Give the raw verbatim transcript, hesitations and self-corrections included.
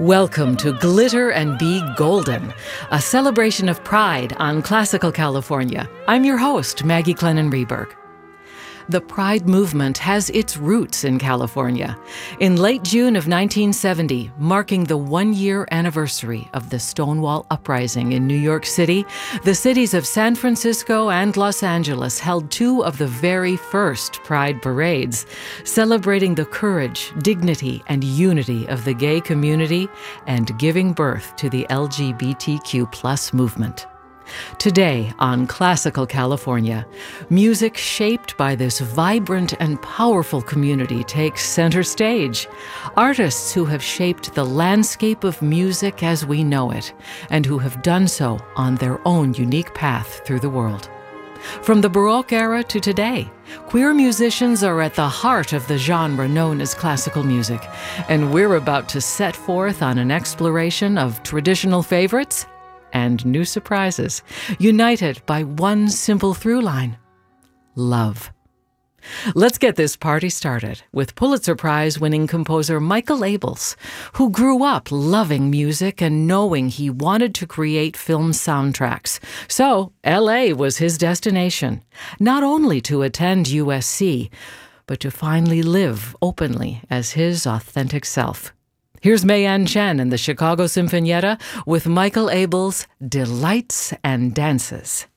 Welcome to Glitter and Be Golden, a celebration of pride on Classical California. I'm your host, Maggie Clennon Rehberg. The Pride movement has its roots in California. In late June of nineteen seventy, marking the one-year anniversary of the Stonewall Uprising in New York City, the cities of San Francisco and Los Angeles held two of the very first Pride parades, celebrating the courage, dignity, and unity of the gay community and giving birth to the L G B T Q plus movement. Today on Classical California, music shaped by this vibrant and powerful community takes center stage. Artists who have shaped the landscape of music as we know it, and who have done so on their own unique path through the world. From the Baroque era to today, queer musicians are at the heart of the genre known as classical music, and we're about to set forth on an exploration of traditional favorites and new surprises, united by one simple through line: love. Let's get this party started with Pulitzer Prize-winning composer Michael Abels, who grew up loving music and knowing he wanted to create film soundtracks. So L A was his destination, not only to attend U S C, but to finally live openly as his authentic self. Here's Mayan Chen and the Chicago Sinfonietta with Michael Abels' Delights and Dances.